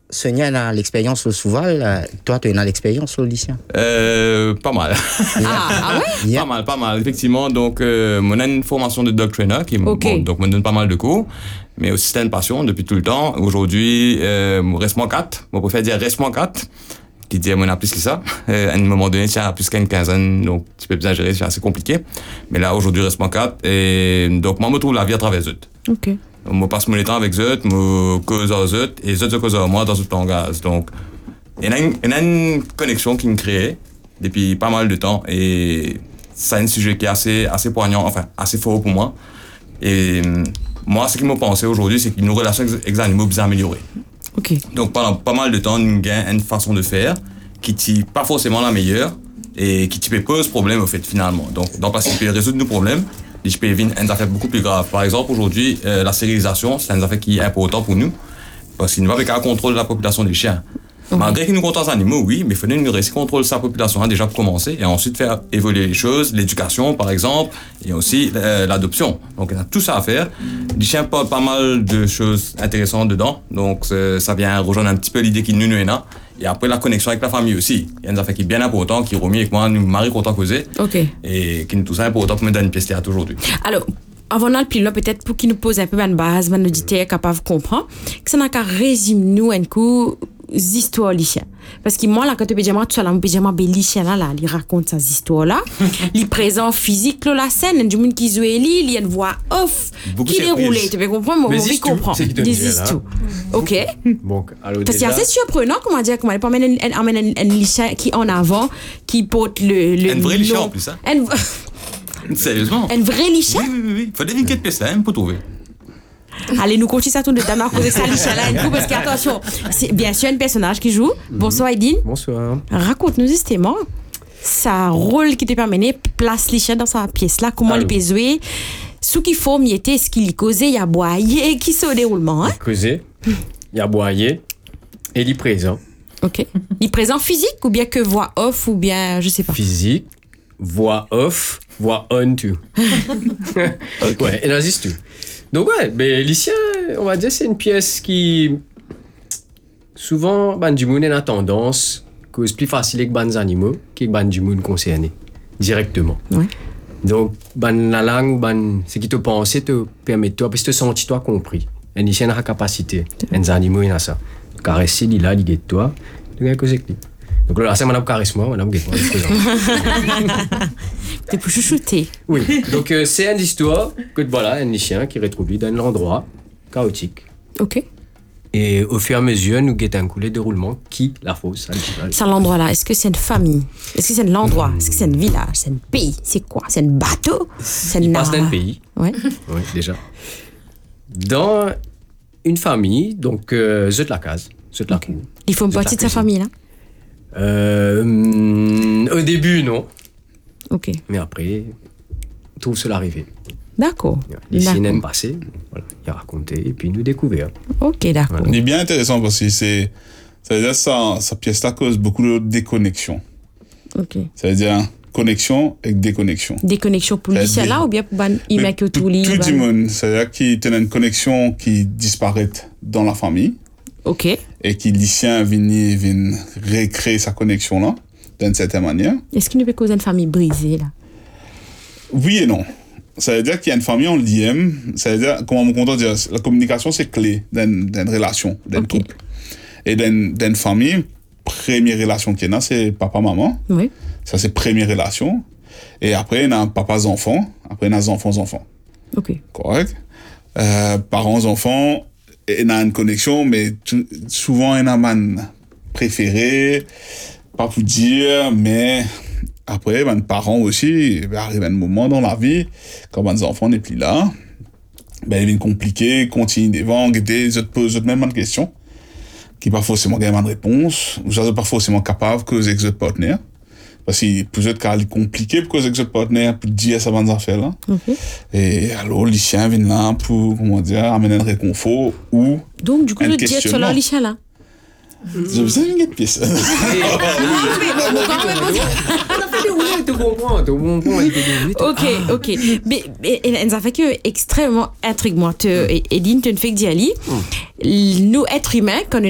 Sonia a l'expérience au Souval, toi tu as l'expérience au lycée. Pas mal. Ouais? Pas mal, effectivement. Donc, on a une formation de dog trainer qui donc me donne pas mal de cours. Mais aussi, c'était une passion depuis tout le temps. Aujourd'hui, reste-moi 4. Moi, je préfère dire reste-moi 4. Qui dit, on a plus que ça. À un moment donné, tu as plus qu'une quinzaine, donc tu peux bien gérer, c'est assez compliqué. Mais là, aujourd'hui, reste-moi 4. Et donc, moi, je me trouve la vie à travers eux. Ok. Je passe mon temps avec eux, je cause avec eux, et eux causent avec moi dans ce langage. Donc, il y a une connexion qui me crée depuis pas mal de temps. Et c'est un sujet qui est assez poignant, enfin, assez fort pour moi. Et moi, ce qui me pensait aujourd'hui, c'est que nos relations avec les animaux bien améliorées. Ok. Donc, pendant pas mal de temps, nous avons une façon de faire qui n'est pas forcément la meilleure et qui peut poser problème, au fait, finalement. Donc, parce qu'il peut résoudre nos problèmes, je peux vivre une affaire beaucoup plus grave. Par exemple, aujourd'hui, la stérilisation, c'est une affaire qui est importante pour nous parce qu'il n'y a pas qu'un contrôle de la population des chiens. Malgré qu'il nous contrôle les animaux, oui, mais il faut nous rester contrôle de sa population, déjà pour commencer, et ensuite faire évoluer les choses, l'éducation par exemple, et aussi l'adoption. Donc il y a tout ça à faire. Les chiens portent pas mal de choses intéressantes dedans, donc ça vient rejoindre un petit peu l'idée qu'il nous a. Et après la connexion avec la famille aussi. Il y a une affaire qui est bien importante, qui est remis avec moi, nous marie content causer, et qui est tout ça important pour me donner une pièce théâtre aujourd'hui. Alors, avant de le peut-être pour qu'il nous pose un peu de base, mon auditeur capable de comprendre, que ça n'a qu'à résumer nous un coup histoires lycéennes. Parce que moi là quand tu peux dire moi tu as là lycéen là il raconte ces histoires là il présent physique là, la scène du monde qui joue il y a une voix off qui déroule, tu peux comprendre moi je comprends des histoires. OK. Bon, alors parce que c'est assez surprenant comment dire comment amène un lycéen qui en avant qui porte le un vrai lycéen en plus ça. Sérieusement. Un vrai lycéen. Oui. Faut deviner quelle pièce là pour trouver. Allez, nous continuons ça tout le temps à cause de ça, là, parce qu'attention, c'est bien sûr un personnage qui joue. Bonsoir, Edine. Bonsoir. Raconte-nous justement ça rôle qui te permet place les chiens dans sa pièce là, comment il peut jouer, ce qu'il faut miéter, ce qu'il y causait, il y a boyer, qui se déroulement. Hein? Causé, il y a boyer et il est présent. OK. Il est présent physique ou bien que voix off ou bien, je sais pas. Physique, voix off, voix on tout. Ouais, il existe tout. Donc ouais, mais lycéen, on va dire c'est une pièce qui souvent du monde a tendance cause plus facile avec les animaux que du monde concerné directement. Ouais. Donc la langue, ce qui te pense te permet toi parce que te sentis toi compris. Un lycéen a la capacité, les animaux il a ça. Caresser il a l'idée de toi, tu as cause avec lui. Donc là c'est madame caresse moi, madame guette moi. T'es pour chouchouter. Oui, donc c'est une histoire que voilà, un lycéen qui retrouve lui dans un endroit chaotique. OK. Et au fur et à mesure, nous guettons un coup les déroulements qui la fausse. C'est l'endroit là. Est-ce que c'est une famille? Est-ce que c'est l'endroit? Est-ce que c'est un village? C'est un pays? C'est quoi? C'est un bateau? C'est il passe d'un pays. Ouais. Oui, déjà. Dans une famille, donc zut la case, zut la cour. Il faut une partie de sa famille là? Au début, non. OK. Mais après, trouve cela arriver. D'accord. Les cinémas passés, voilà, il a raconté et puis nous découvert. OK, d'accord. Voilà. C'est bien intéressant parce que ça veut dire sa pièce là cause beaucoup de déconnexion. OK. Ça veut dire connexion et déconnexion. Déconnexion pour lycéen là ou bien pour il met que tout le monde, c'est-à-dire qu'il y a une connexion qui disparaît dans la famille. OK. Et qui lycéen vient recréer sa connexion là d'une certaine manière. Est-ce qu'il ne peut causer une famille brisée là? Oui et non. Ça veut dire qu'il y a une famille en lien. Ça veut dire, comment on compte dire, la communication c'est clé d'une relation, d'un couple. Et d'une famille, première relation qu'il y a, c'est papa-maman. Oui. Ça c'est première relation. Et après, il y a papas-enfants. Après, il y a enfants-enfants. OK. Correct. Parents-enfants, il y a une connexion, mais souvent, il y a un préféré, pas pour dire, mais après, les parents aussi, il arrive un moment dans la vie, quand les enfants n'est plus là, ils viennent compliquer, continuent devant, ils te posent même une question, qui n'est pas forcément gagnent de réponse, ou sont pas forcément capables que les ex-partenaires. Parce que pour eux, c'est compliqué pour que les ex-partenaires puissent dire ça dans affaires là. Okay. Et alors, les lycéens viennent là pour, amener un réconfort ou. Donc, du coup, le dire sur le lycéen là. Je vous ai une pièce. OK. Mais ça fait que extrêmement intriguant. Edine, tu ne fais que d'y aller. Nous, êtres humains, quand